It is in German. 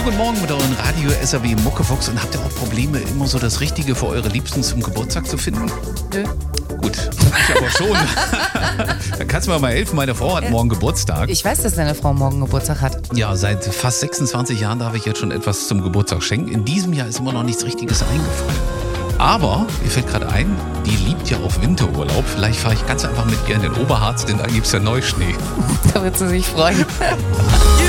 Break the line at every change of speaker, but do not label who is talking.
Schönen guten Morgen mit euren Radio SAW Muckefuchs. Und habt ihr auch Probleme, immer so das Richtige für eure Liebsten zum Geburtstag zu finden?
Nö.
Gut, ich aber schon. Dann kannst du mir mal helfen, meine Frau hat morgen Geburtstag.
Ich weiß, dass deine Frau morgen Geburtstag hat.
Ja, seit fast 26 Jahren darf ich jetzt schon etwas zum Geburtstag schenken. In diesem Jahr ist immer noch nichts Richtiges eingefallen. Aber, mir fällt gerade ein, die liebt ja auch Winterurlaub. Vielleicht fahre ich ganz einfach mit ihr in den Oberharz, denn da gibt es ja Neuschnee.
Da wird sie sich freuen.